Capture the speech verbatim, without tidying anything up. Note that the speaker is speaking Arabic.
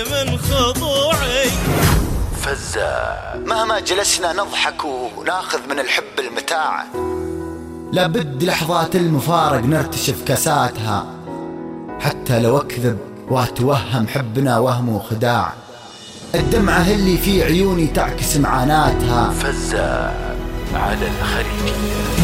من خضوعي فزاع. مهما جلسنا نضحك وناخذ من الحب المتاع، لابد لحظات المفارق نرتشف كاساتها، حتى لو اكذب واتوهم حبنا وهم وخداع، الدمعة اللي في عيوني تعكس معاناتها. فزاع على الخليجية.